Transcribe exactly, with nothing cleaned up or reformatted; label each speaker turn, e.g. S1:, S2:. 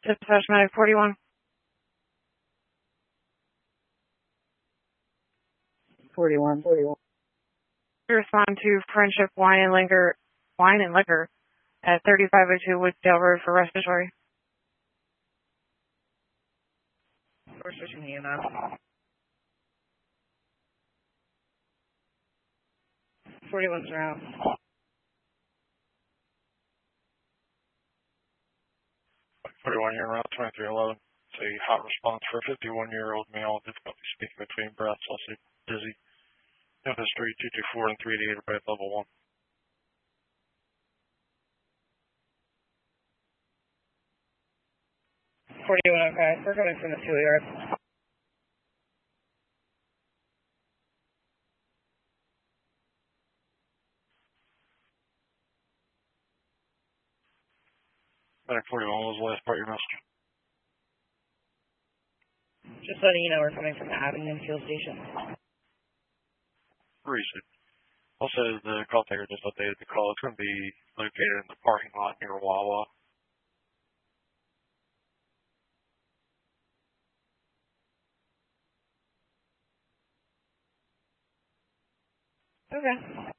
S1: Dispatch Medic forty-one.
S2: forty-one, forty-one.
S1: Respond to Friendship Wine and Liquor, Wine and Liquor at thirty-five oh two Woodsdale Road for respiratory.
S2: We're switching the unit. forty-one's around.
S3: forty-one year route twenty-three eleven. It's a hot response for a fifty-one year old male. Difficulty speaking between breaths. Also dizzy. No history. two two four and three eighty-eight are both level one.
S2: forty-one, okay. We're coming from the two yard.
S3: Medic forty-one, what was the last part of your message?
S2: Just letting you know we're coming from the Abingdon Fuel Station.
S3: Recent. Also, the call taker just updated the call. It's going to be located in the parking lot near Wawa.
S2: Okay.